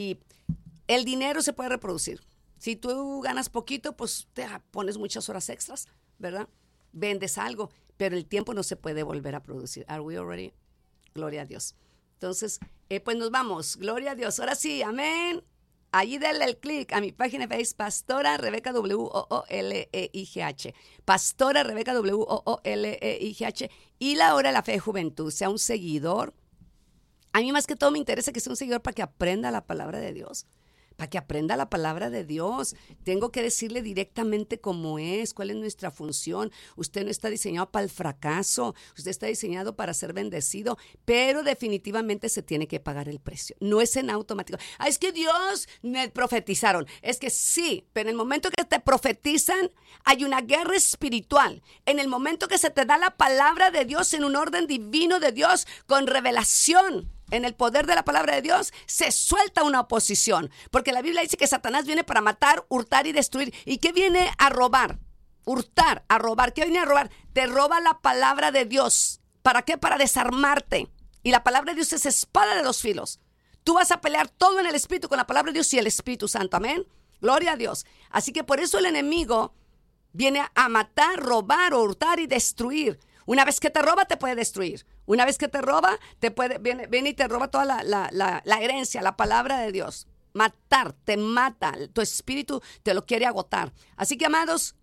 El dinero se puede reproducir. Si tú ganas poquito, pues te pones muchas horas extras, ¿verdad? Vendes algo, pero el tiempo no se puede volver a producir. Are we already? Gloria a Dios. Entonces, pues nos vamos. Gloria a Dios. Ahora sí, amén. Allí denle el clic a mi página de Facebook, Pastora Rebeca Wooleigh. Pastora Rebeca Wooleigh. Y la hora de la fe de juventud. Sea un seguidor. A mí más que todo me interesa que sea un seguidor para que aprenda la palabra de Dios. Para que aprenda la palabra de Dios. Tengo que decirle directamente cómo es, cuál es nuestra función. Usted no está diseñado para el fracaso, usted está diseñado para ser bendecido, pero definitivamente se tiene que pagar el precio. No es en automático. Es que Dios me profetizaron. Es que sí, pero en el momento que te profetizan, hay una guerra espiritual. En el momento que se te da la palabra de Dios en un orden divino de Dios, con revelación, en el poder de la palabra de Dios, se suelta una oposición. Porque la Biblia dice que Satanás viene para matar, hurtar y destruir. ¿Y qué viene a robar? Hurtar, a robar. ¿Qué viene a robar? Te roba la palabra de Dios. ¿Para qué? Para desarmarte. Y la palabra de Dios es espada de dos filos. Tú vas a pelear todo en el Espíritu con la palabra de Dios y el Espíritu Santo. Amén. Gloria a Dios. Así que por eso el enemigo viene a matar, robar, hurtar y destruir. Una vez que te roba, te puede destruir. Una vez que te roba, viene y te roba toda la herencia, la palabra de Dios. Matar, te mata. Tu espíritu te lo quiere agotar. Así que, amados,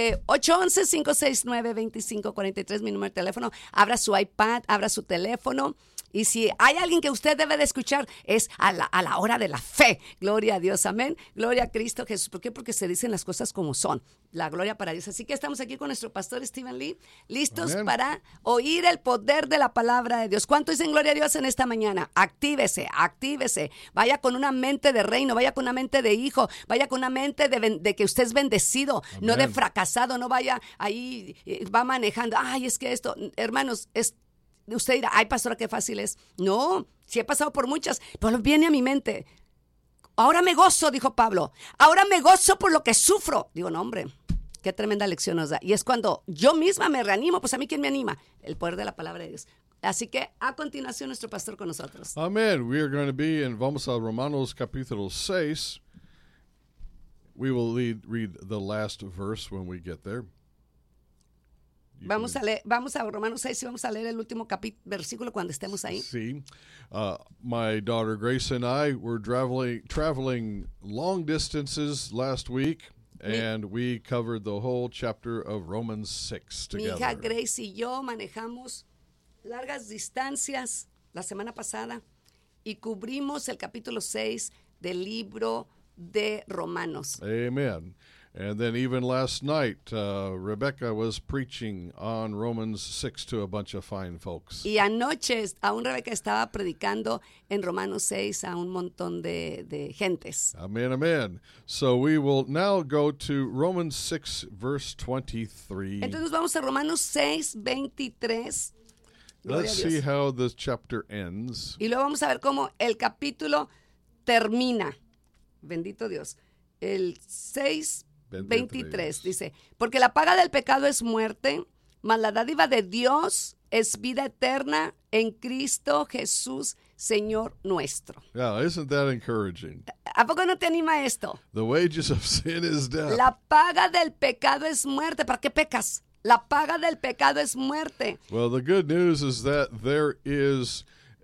811-569-2543, mi número de teléfono. Abra su iPad, abra su teléfono. Y si hay alguien que usted debe de escuchar, es a la hora de la fe. Gloria a Dios, amén. Gloria a Cristo Jesús. ¿Por qué? Porque se dicen las cosas como son. La gloria para Dios. Así que estamos aquí con nuestro pastor Stephen Lee, listos Amén. para oír el poder de la palabra de Dios. ¿Cuánto dicen gloria a Dios en esta mañana? Actívese, actívese. Vaya con una mente de reino, vaya con una mente de hijo, vaya con una mente de que usted es bendecido, Amén. no de fracasado, no vaya ahí, va manejando. Ay, es que esto, hermanos, usted dirá, ay, pastora, qué fácil es. No, sí he pasado por muchas, pero viene a mi mente. Ahora me gozo, dijo Pablo. Ahora me gozo por lo que sufro. Digo, no, hombre, qué tremenda lección nos da. Y es cuando yo misma me reanimo. Pues a mí, ¿quién me anima? El poder de la palabra de Dios. Así que a continuación nuestro pastor con nosotros. Amén. We are going to be in, vamos a Romanos capítulo 6. We will read the last verse when we get there. Vamos a Romanos 6 y vamos a leer el último versículo cuando estemos ahí. See, my daughter Grace and I were traveling long distances last week, and we covered the whole chapter of Romans 6 Mi together. hija Grace y yo manejamos largas distancias la semana pasada y cubrimos el capítulo 6 del libro de Romanos. Amen. And then even last night, Rebecca was preaching on Romans 6 to a bunch of fine folks. Y anoche aún Rebeca estaba predicando en Romanos 6 a un montón de gentes. Amen, amen. So we will now go to Romans 6, verse 23. Entonces vamos a Romanos 6, 23. Gloria Let's a Dios. see how this chapter ends. Y luego vamos a ver cómo el capítulo termina. Bendito Dios. El 6, 23 dice, porque la paga del pecado es muerte, mas la dádiva de Dios es vida eterna en Cristo Jesús, Señor nuestro. Yeah, isn't that encouraging? ¿A poco no te anima esto? The wages of sin is death. La paga del pecado es muerte. ¿Para qué pecas? La paga del pecado es muerte. Well, the good news is that there is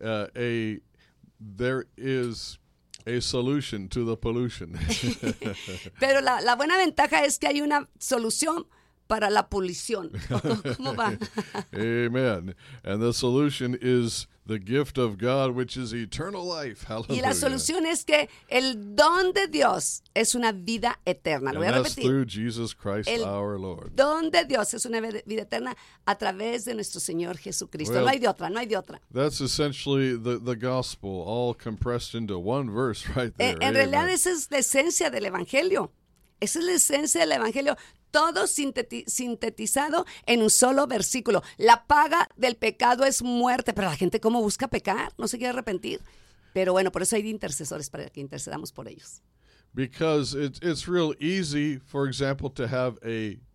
a solution to the pollution. Pero la buena ventaja es que hay una solución para la polución. ¿Cómo va? Amen. And the solution is the gift of God, which is eternal life. Y Hallelujah. la solución es que el don de Dios es una vida eterna. Lo voy And a that's repetir. through Jesus Christ El our Lord. don de Dios es una vida eterna a través de nuestro Señor Jesucristo. Well, no hay de otra, no hay de otra. That's essentially the gospel, all compressed into one verse right there. En realidad Amen. esa es la esencia del Evangelio. Esa es la esencia del Evangelio. Todo sintetizado en un solo versículo. La paga del pecado es muerte. Pero la gente, ¿cómo busca pecar? No se quiere arrepentir. Pero bueno, por eso hay intercesores para que intercedamos por ellos. Because it's real easy, for example, to have a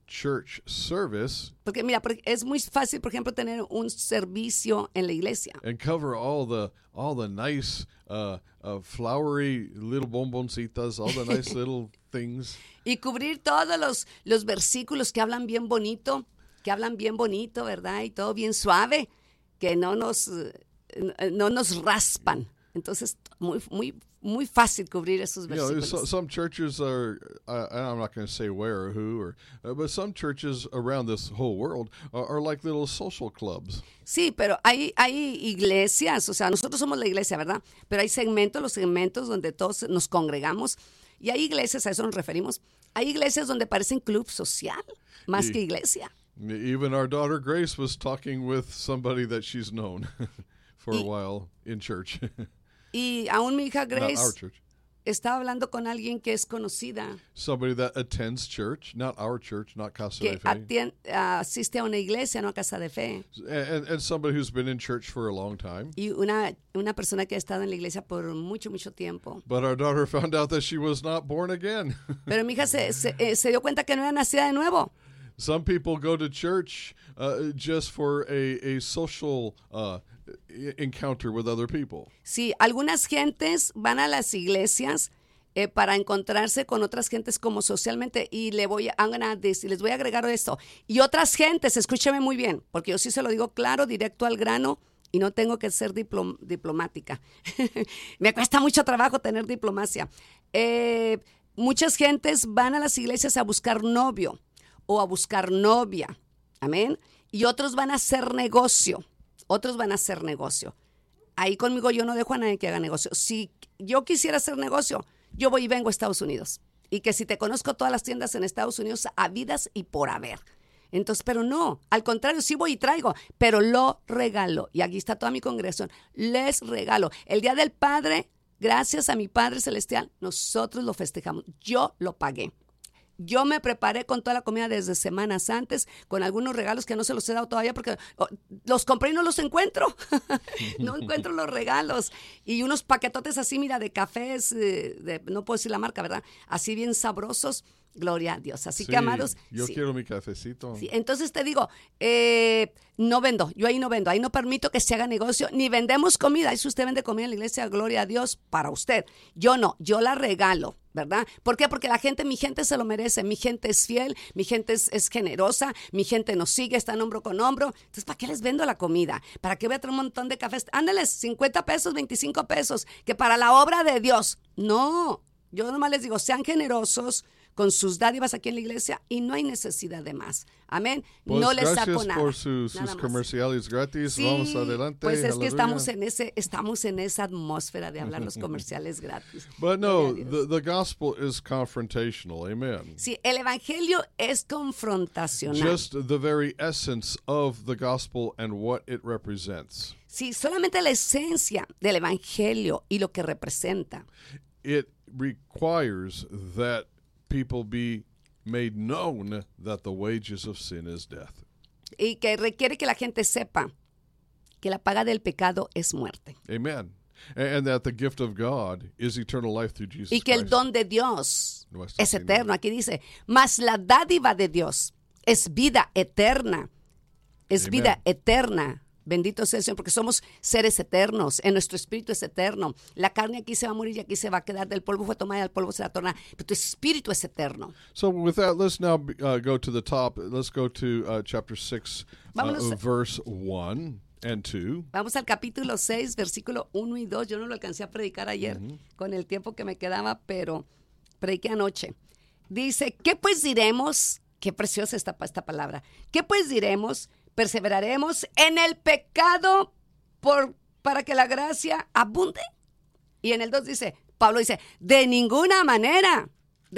church service Porque mira, es muy fácil, por ejemplo, tener un servicio en la iglesia. and cover all the nice flowery little bomboncitas, all the nice little things. Y cubrir todos los versículos que hablan bien bonito, ¿verdad? Y todo bien suave, que no nos raspan. Entonces, muy fácil cubrir esos You know, versículos. some churches are, I'm not going to say where or who, but some churches around this whole world are like little social clubs. Sí, pero hay iglesias, o sea, nosotros somos la iglesia, ¿verdad? Pero hay los segmentos donde todos nos congregamos. Y hay iglesias, a eso nos referimos. Hay iglesias donde parecen club social, más que iglesia. Even our daughter Grace was talking with somebody that she's known for a while in church. Y aún mi hija Not our Grace church. estaba hablando con alguien que es conocida, Somebody that attends church, not our church, not Casa de que Fe. asiste a una iglesia, no a casa de fe. And somebody who's been in church for a long time. Y una persona que ha estado en la iglesia por mucho, mucho tiempo. But our daughter found out that she was not born again. Pero mi hija se dio cuenta que no era nacida de nuevo. Some people go to church just for a social encounter with other people. Sí, algunas gentes van a las iglesias para encontrarse con otras gentes como socialmente, y les voy a agregar esto. Y otras gentes, escúcheme muy bien, porque yo sí se lo digo claro, directo al grano, y no tengo que ser diplomática. Me cuesta mucho trabajo tener diplomacia. Muchas gentes van a las iglesias a buscar novio o a buscar novia. Amén. Y otros van a hacer negocio. Ahí conmigo yo no dejo a nadie que haga negocio. Si yo quisiera hacer negocio, yo voy y vengo a Estados Unidos. Y que si te conozco todas las tiendas en Estados Unidos, habidas y por haber. Entonces, pero no, al contrario, sí voy y traigo, pero lo regalo. Y aquí está toda mi congregación. Les regalo. El Día del Padre, gracias a mi Padre Celestial, nosotros lo festejamos. Yo lo pagué. Yo me preparé con toda la comida desde semanas antes, con algunos regalos que no se los he dado todavía porque los compré y no los encuentro. No encuentro los regalos. Y unos paquetotes así, mira, de cafés, no puedo decir la marca, ¿verdad? Así bien sabrosos. Gloria a Dios. Así Sí, que, amados. yo sí. quiero mi cafecito. Sí, entonces te digo, no vendo, yo ahí no vendo, ahí no permito que se haga negocio, ni vendemos comida. Y si usted vende comida en la iglesia, gloria a Dios para usted. Yo no, yo la regalo, ¿verdad? ¿Por qué? Porque mi gente se lo merece, mi gente es fiel, mi gente es generosa, mi gente nos sigue, están hombro con hombro. Entonces, ¿para qué les vendo la comida? ¿Para qué voy a traer un montón de cafés? Ándales, 50 pesos, 25 pesos, que para la obra de Dios. No, yo nomás les digo, sean generosos con sus dádivas aquí en la iglesia y no hay necesidad de más. Amén. Pues no les saco gracias nada. por sus nada más. comerciales gratis. Sí, Vamos adelante. pues es que Aleluya. estamos en esa atmósfera de hablar los comerciales gratis. But no, Gloria a Dios. the gospel is confrontational. Amen. Sí, el evangelio es confrontacional. Just the very essence of the gospel and what it represents. Sí, solamente la esencia del evangelio y lo que representa. It requires that people be made known that the wages of sin is death. Y que requiere que la gente sepa que la paga del pecado es muerte. Amen. And that the gift of God is eternal life through Jesus Y que el Christ. don de Dios Nuestro es Señor. eterno. Aquí dice, mas la dádiva de Dios es vida eterna. Es Amen. vida eterna. Bendito sea el Señor, porque somos seres eternos. En nuestro espíritu es eterno. La carne aquí se va a morir y aquí se va a quedar. Del polvo fue tomada y al polvo se la torna. Pero tu espíritu es eterno. So with that, let's now go to the top. Let's go to chapter 6, Vámonos. verse 1 and 2. Vamos al capítulo 6, versículo 1 y 2. Yo no lo alcancé a predicar ayer con el tiempo que me quedaba, pero prediqué anoche. Dice, ¿qué pues diremos? Qué preciosa esta palabra. ¿Qué pues diremos? ¿Perseveraremos en el pecado para que la gracia abunde? Y en el 2 dice, Pablo dice, de ninguna manera,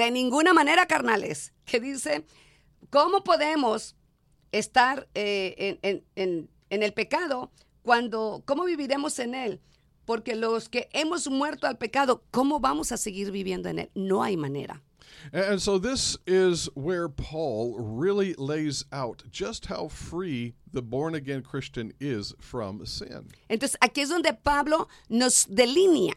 carnales. Que dice, ¿cómo podemos estar en el pecado cómo viviremos en él? Porque los que hemos muerto al pecado, ¿cómo vamos a seguir viviendo en él? No hay manera. And so this is where Paul really lays out just how free the born-again Christian is from sin. Entonces, aquí es donde Pablo nos delinea,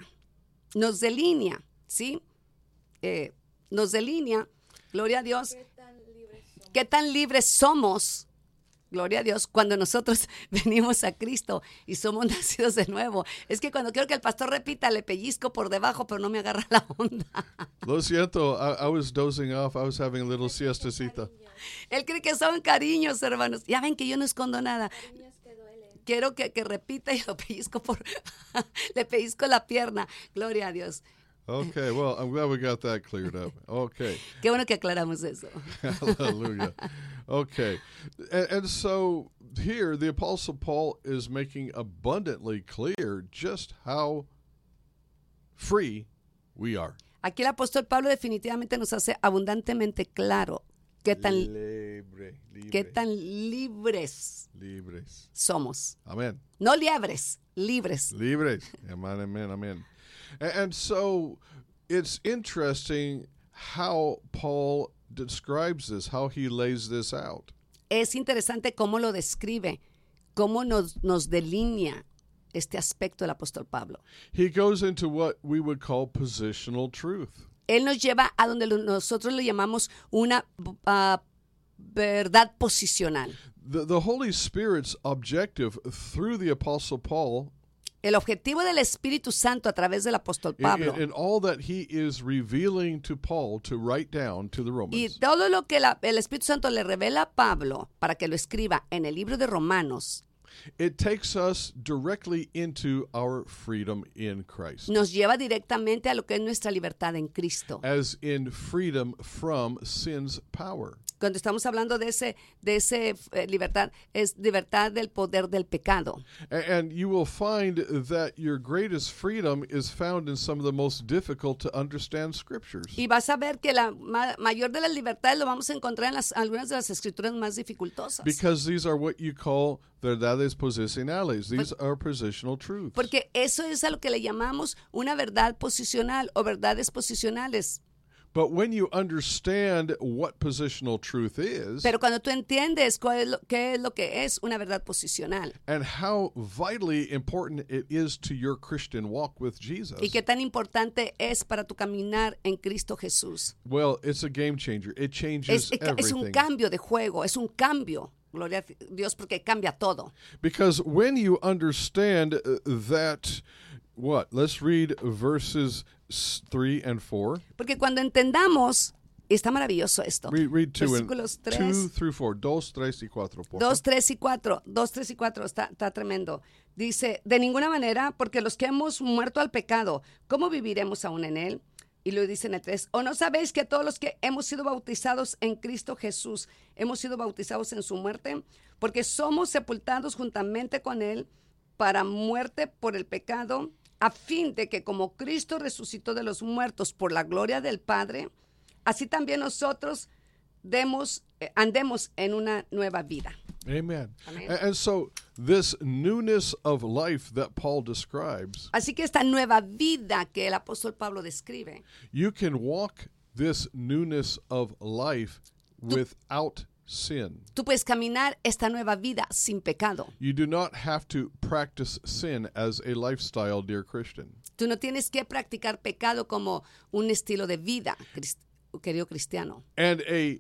¿sí? Nos delinea, gloria a Dios, ¿Qué tan libres somos? Gloria a Dios, cuando nosotros venimos a Cristo y somos nacidos de nuevo. Es que cuando quiero que el pastor repita, le pellizco por debajo, pero no me agarra la onda. Lo siento, I was dozing off. I was having a little siestecita. Él cree que son cariños, hermanos. Ya ven que yo no escondo nada. Quiero que repita y lo pellizco le pellizco la pierna. Gloria a Dios. Okay, well, I'm glad we got that cleared up. Okay. Qué bueno que aclaramos eso. Hallelujah. Okay. And so here the Apostle Paul is making abundantly clear just how free we are. Aquí el apóstol Pablo definitivamente nos hace abundantemente claro qué tan libres somos. Amen. No liebres, libres. Libres. Amen, amen, amen. And so it's interesting how Paul describes this, how he lays this out. Es interesante cómo lo describe, cómo nos delinea este aspecto del apóstol Pablo. He goes into what we would call positional truth. Él nos lleva a donde nosotros le llamamos una verdad posicional. The Holy Spirit's objective through the Apostle Paul, el objetivo del Espíritu Santo a través del apóstol Pablo, in all that he is revealing to Paul to write down to the Romans, y todo lo que el Espíritu Santo le revela a Pablo para que lo escriba en el libro de Romanos, it takes us directly into our freedom in Christ. Nos lleva directamente a lo que es nuestra libertad en Cristo. As in freedom from sin's power. Cuando estamos hablando de ese libertad, es libertad del poder del pecado. And you will find that your greatest freedom is found in some of the most difficult to understand scriptures. Y vas a ver que la mayor de las libertades lo vamos a encontrar en algunas de las escrituras más dificultosas. Because these are what you call verdades posicionales. These are positional truths. Porque eso es a lo que le llamamos una verdad posicional o verdades posicionales. But when you understand what positional truth is, pero cuando tú entiendes qué es lo que es una verdad posicional, and how vitally important it is to your Christian walk with Jesus, y qué tan importante es para tu caminar en Cristo Jesús, well, it's a game changer. It changes everything. Es un cambio de juego, es un cambio. Gloria a Dios, porque cambia todo. Because when you understand that, let's read verses 3 and 4. Porque cuando entendamos, está maravilloso esto. Read 2 through 4. 2, 3 y 4. 2, 3 y 4. 2, 3 y 4. Está tremendo. Dice, de ninguna manera, porque los que hemos muerto al pecado, ¿cómo viviremos aún en él? Y lo dice en el 3, ¿o no sabéis que todos los que hemos sido bautizados en Cristo Jesús, hemos sido bautizados en su muerte? Porque somos sepultados juntamente con él para muerte por el pecado, a fin de que como Cristo resucitó de los muertos por la gloria del Padre, así también nosotros andemos en una nueva vida. Amen. Amen. And so this newness of life that Paul describes, así que esta nueva vida que el apóstol Pablo describe, you can walk this newness of life without sin. Tú puedes caminar esta nueva vida sin pecado. You do not have to practice sin as a lifestyle, dear Christian. Tú no tienes que practicar pecado como un estilo de vida, querido cristiano. And a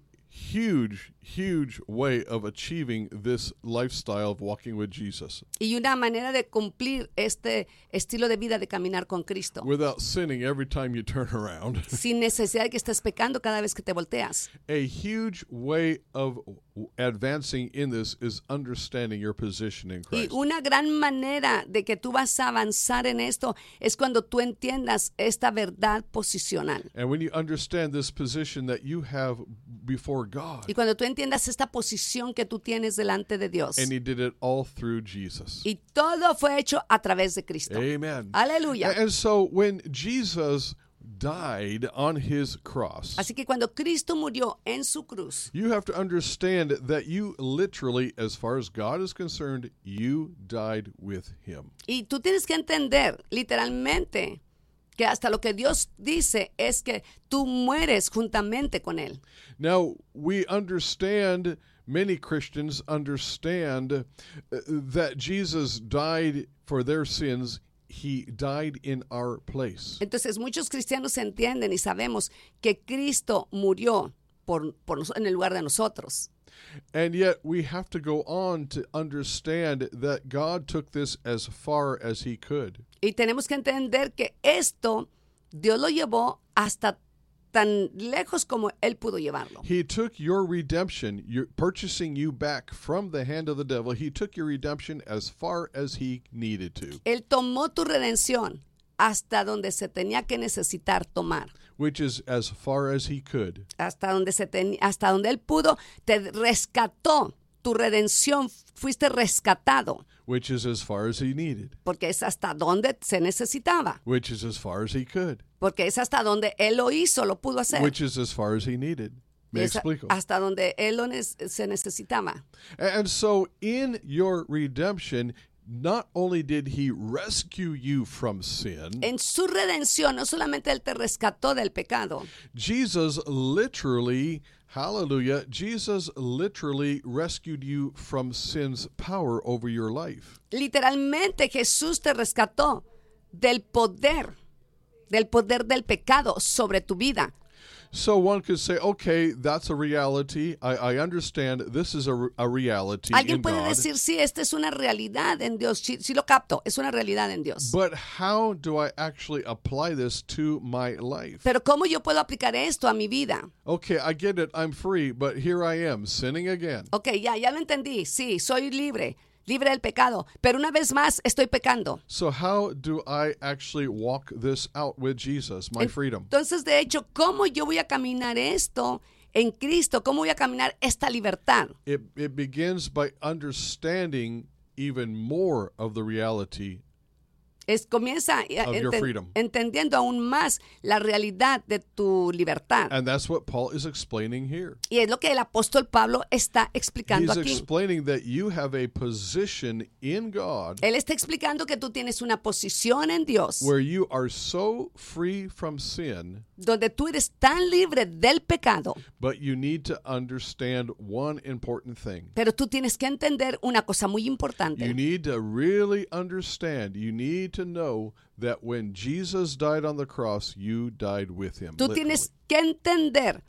huge way of achieving this lifestyle of walking with Jesus. Y una manera de cumplir este estilo de vida de caminar con Cristo. Without sinning every time you turn around. Sin necesidad de que estés pecando cada vez que te volteas. A huge way of advancing in this is understanding your position in Christ. Y una gran manera de que tú vas a avanzar en esto es cuando tú entiendas esta verdad posicional. And when you understand this position that you have before God. Y cuando tú entiendas esta posición que tú tienes delante de Dios. And he did it all through Jesus. Y todo fue hecho a través de Cristo. Amen. Aleluya. And so when Jesus died on his cross, así que cuando Cristo murió en su cruz, you have to understand that you literally, as far as God is concerned, you died with him. Y tú tienes que entender literalmente que hasta lo que Dios dice es que tú mueres juntamente con él. Now, we understand, many Christians understand that Jesus died for their sins. He died in our place. Entonces muchos cristianos entienden y sabemos que Cristo murió en el lugar de nosotros. And yet we have to go on to understand that God took this as far as he could. Y tenemos que entender que esto Dios lo llevó hasta tan lejos como Él pudo llevarlo. He took your redemption, purchasing you back from the hand of the devil. He took your redemption as far as he needed to. Él tomó tu redención hasta donde se tenía que necesitar tomar. Which is as far as he could. Hasta donde Él pudo, te rescató. Tu redención, fuiste rescatado. Which is as far as he needed. Porque es hasta donde se necesitaba. Which is as far as he could. Porque es hasta donde Él lo hizo, lo pudo hacer. Which is as far as he needed. Me explico. Hasta donde Él se necesitaba. And so in your redemption, not only did he rescue you from sin, en su redención, no solamente Él te rescató del pecado. Jesus literally rescued you from sin's power over your life. Literalmente Jesús te rescató del poder del pecado sobre tu vida. So one could say, okay, that's a reality. I understand this is a reality Alguien in puede God. decir, sí, esta es una realidad en Dios. Sí lo capto, es una realidad en Dios. But how do I actually apply this to my life? Pero ¿cómo yo puedo aplicar esto a mi vida? Okay, I get it. I'm free, but here I am, sinning again. Okay, ya lo entendí. Sí, soy libre del pecado, pero una vez más estoy pecando. So how do I actually walk this out with Jesus, my freedom? Entonces, de hecho, ¿cómo yo voy a caminar esto en Cristo? ¿Cómo voy a caminar esta libertad? It begins by understanding even more of the reality Comienza entendiendo aún más la realidad de tu libertad. And that's what Paul is explaining here. Y es lo que el apóstol Pablo está explicando He's aquí. explaining that you have a position in God. Él está explicando que tú tienes una posición en Dios. Where you are so free from sin. Donde tú eres tan libre del pecado. But you need to understand one important thing. Pero tú tienes que entender una cosa muy importante. You need to really understand. You need to know that when Jesus died on the cross, you died with him. Tú tienes que entender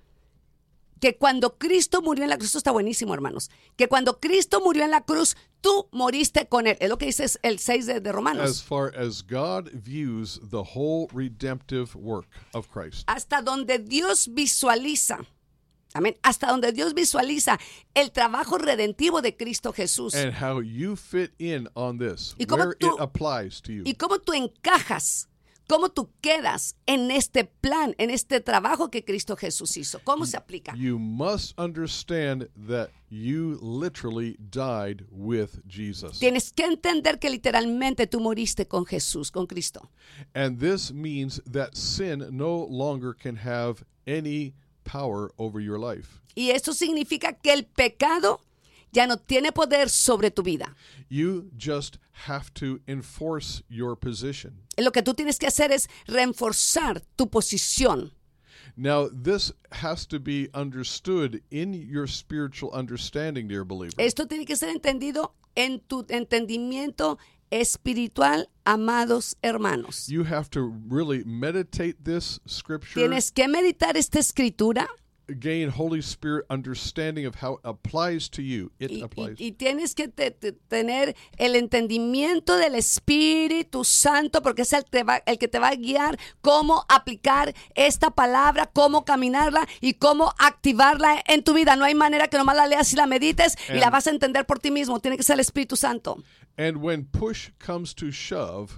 que cuando Cristo murió en la cruz, esto está buenísimo, hermanos, que cuando Cristo murió en la cruz, tú moriste con él. Es lo que dice el 6 de Romanos. As far as God views the whole redemptive work of Christ. Hasta donde Dios visualiza. Amén. Hasta donde Dios visualiza el trabajo redentivo de Cristo Jesús. And how you fit in on this, y cómo where tú, it applies to you. Y cómo tú encajas, cómo tú quedas en este plan, en este trabajo que Cristo Jesús hizo. ¿Cómo se aplica? You must understand that you literally died with Jesus. Tienes que entender que literalmente tú moriste con Jesús, con Cristo. And this means that sin no longer can have any power over your life. Y esto significa que el pecado ya no tiene poder sobre tu vida. You just have to enforce your position. Lo que tú tienes que hacer es reforzar tu posición. Now, this has to be understood in your spiritual understanding, dear believer. Esto tiene que ser entendido en tu entendimiento espiritual, amados hermanos. You have to really meditate this scripture. Tienes que meditar esta escritura. Gain Holy Spirit understanding of how it applies to you. Y tienes que tener el entendimiento del Espíritu Santo, porque es el que te va a guiar cómo aplicar esta palabra, cómo caminarla y cómo activarla en tu vida. No hay manera que nomás la leas y la medites y la vas a entender por ti mismo. Tiene que ser el Espíritu Santo. And when push comes to shove,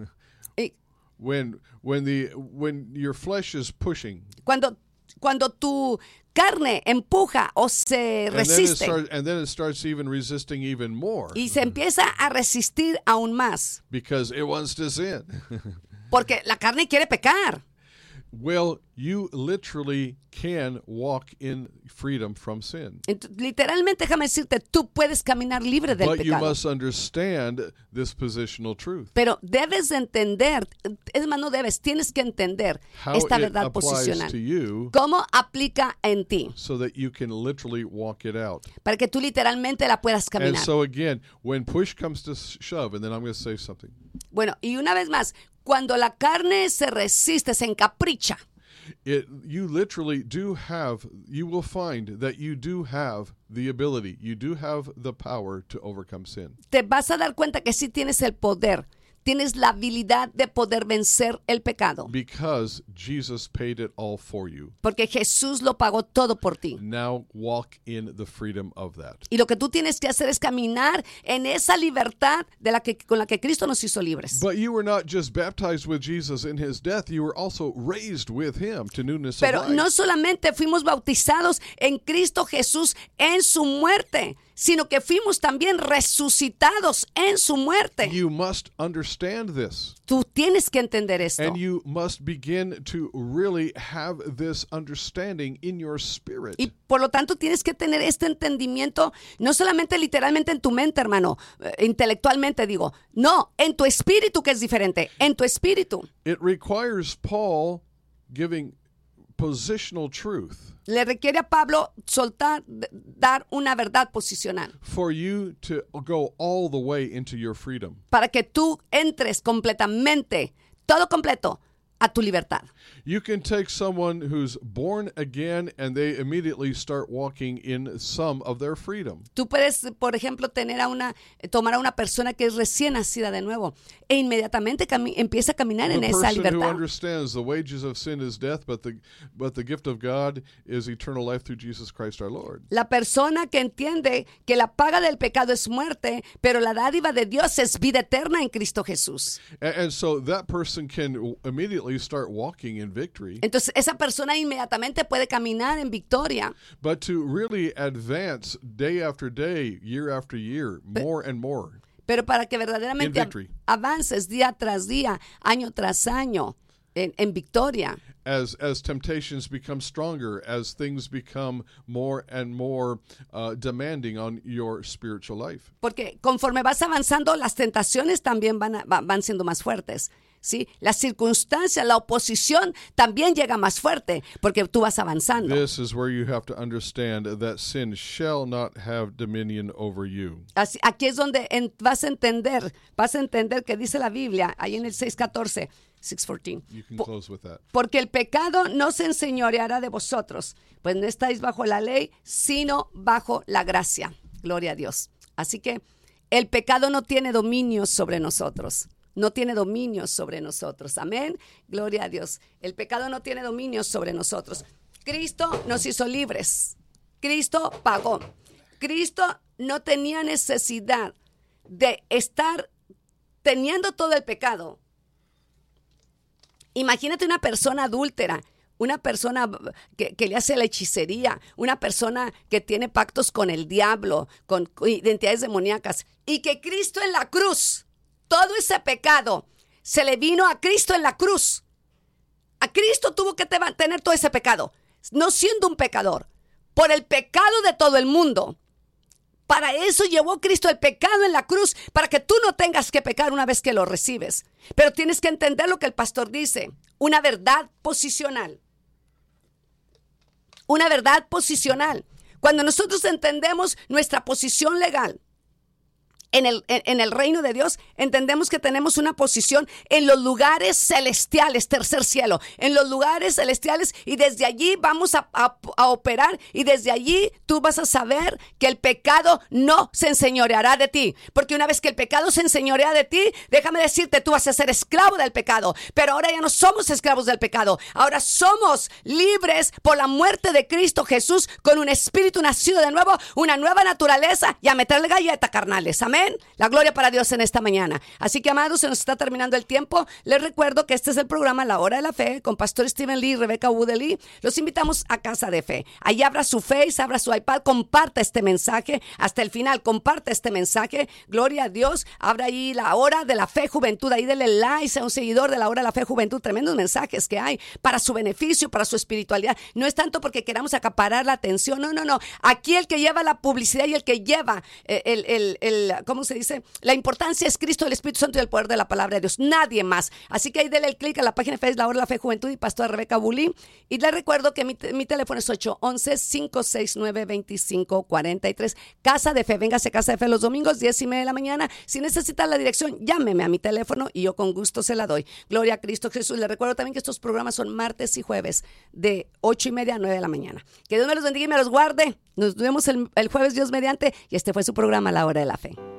when your flesh is pushing, cuando tu carne empuja o se resiste, and then it starts even resisting even more, y se empieza a resistir aún más, because it wants to sin. Porque la carne quiere pecar. Well, you literally can walk in freedom from sin. Literalmente, déjame decirte, tú puedes caminar libre del pecado. But you must understand this positional truth. Pero debes de entender, es más, no debes, tienes que entender esta verdad posicional. Cómo aplica en ti. So that you can literally walk it out. Para que tú literalmente la puedas caminar. And so again, when push comes to shove, and then I'm going to say something. Bueno, y una vez más, cuando la carne se resiste, se encapricha. You literally you will find that you do have the ability, you do have the power to overcome sin. Te vas a dar cuenta que sí tienes el poder, tienes la habilidad de poder vencer el pecado. Because Jesus paid it all for you. Porque Jesús lo pagó todo por ti. Now walk in the freedom of that. Y lo que tú tienes que hacer es caminar en esa libertad con la que Cristo nos hizo libres. But you were not just baptized with Jesus in his death, you were also raised with him to newness of Pero life. no solamente fuimos bautizados en Cristo Jesús en su muerte, sino que fuimos también resucitados en su muerte. You must understand this. Tú tienes que entender esto. And you must begin to really have this understanding in your spirit. Y por lo tanto tienes que tener este entendimiento, no solamente literalmente en tu mente, hermano, intelectualmente digo, no, en tu espíritu, que es diferente, en tu espíritu. It requires Paul giving positional truth Le requiere a Pablo dar una verdad posicional for you to go all the way into your freedom. para que tú entres completamente, todo completo, a tu libertad. You can take someone who's born again and they immediately start walking in some of their freedom. Tú puedes, por ejemplo, tomar a una persona que es recién nacida de nuevo e inmediatamente empieza a caminar en The esa person who libertad. understands the wages of sin is death, but the gift of God is eternal life through Jesus Christ our Lord. La persona que entiende que la paga del pecado es muerte, pero la dádiva de Dios es vida eterna en Cristo Jesús. And so that person can immediately start walking in victory. Entonces esa persona inmediatamente puede caminar en victoria. But to really advance day after day, year after year, more and more. Pero para que verdaderamente In victory. avances día tras día, año tras año, en victoria. As temptations become stronger, as things become more and more demanding on your spiritual life. Porque conforme vas avanzando, las tentaciones también van siendo más fuertes. ¿Sí? Las circunstancias, la oposición también llega más fuerte porque tú vas avanzando. This is where you have to understand that sin shall not have dominion over you. Aquí es donde vas a entender que dice la Biblia, ahí en el 6:14. 6:14. You can close with that. Porque el pecado no se enseñoreará de vosotros, pues no estáis bajo la ley, sino bajo la gracia. Gloria a Dios. Así que el pecado no tiene dominio sobre nosotros. No tiene dominio sobre nosotros. Amén. Gloria a Dios. El pecado no tiene dominio sobre nosotros. Cristo nos hizo libres. Cristo pagó. Cristo no tenía necesidad de estar teniendo todo el pecado. Imagínate una persona adúltera, una persona que le hace la hechicería, una persona que tiene pactos con el diablo, con identidades demoníacas, y que Cristo en la cruz, todo ese pecado se le vino a Cristo en la cruz. A Cristo tuvo que tener todo ese pecado, no siendo un pecador, por el pecado de todo el mundo. Para eso llevó Cristo el pecado en la cruz, para que tú no tengas que pecar una vez que lo recibes. Pero tienes que entender lo que el pastor dice, una verdad posicional. Una verdad posicional. Cuando nosotros entendemos nuestra posición legal en el reino de Dios, entendemos que tenemos una posición en los lugares celestiales, tercer cielo, en los lugares celestiales, y desde allí vamos a operar, y desde allí tú vas a saber que el pecado no se enseñoreará de ti, porque una vez que el pecado se enseñorea de ti, déjame decirte, tú vas a ser esclavo del pecado, pero ahora ya no somos esclavos del pecado, ahora somos libres por la muerte de Cristo Jesús, con un espíritu nacido de nuevo, una nueva naturaleza, y a meterle galleta, carnales, amén. La gloria para Dios en esta mañana. Así que, amados, se nos está terminando el tiempo. Les recuerdo que este es el programa La Hora de la Fe con Pastor Stephen Lee y Rebecca Woodley. Los invitamos a Casa de Fe. Allí abra su Face, abra su iPad, comparta este mensaje hasta el final. Comparta este mensaje. Gloria a Dios. Abra ahí La Hora de la Fe Juventud. Ahí dele like, sea un seguidor de La Hora de la Fe Juventud. Tremendos mensajes que hay para su beneficio, para su espiritualidad. No es tanto porque queramos acaparar la atención. No. Aquí el que lleva la publicidad y el que lleva ¿cómo se dice? La importancia es Cristo, el Espíritu Santo y el poder de la palabra de Dios. Nadie más. Así que ahí denle el clic a la página de Facebook, La Hora de la Fe, Juventud y Pastora Rebeca Bulín. Y les recuerdo que mi teléfono es 811-569-2543. Casa de Fe. Véngase a Casa de Fe los domingos, 10:30 de la mañana. Si necesita la dirección, llámeme a mi teléfono y yo con gusto se la doy. Gloria a Cristo Jesús. Les recuerdo también que estos programas son martes y jueves de 8:30 a 9 de la mañana. Que Dios me los bendiga y me los guarde. Nos vemos el jueves, Dios mediante. Y este fue su programa, La Hora de la Fe.